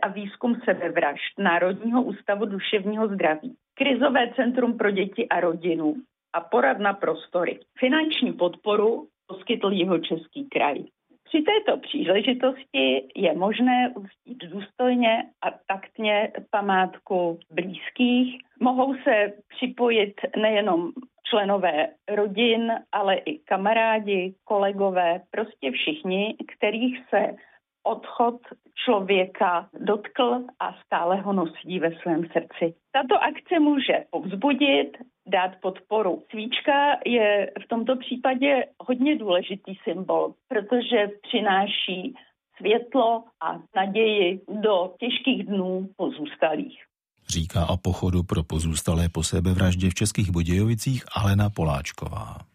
a výzkum sebevražd Národního ústavu duševního zdraví, Krizové centrum pro děti a rodinu a poradna Prostory. Finanční podporu poskytl Jihočeský kraj. Při této příležitosti je možné uctít důstojně a taktně památku blízkých. Mohou se připojit nejenom členové rodin, ale i kamarádi, kolegové, prostě všichni, kterých se odchod člověka dotkl a stále ho nosí ve svém srdci. Tato akce může povzbudit, dát podporu. Svíčka je v tomto případě hodně důležitý symbol, protože přináší světlo a naději do těžkých dnů pozůstalých. Říká o pochodu pro pozůstalé po sebevraždě v Českých Budějovicích Alena Poláčková.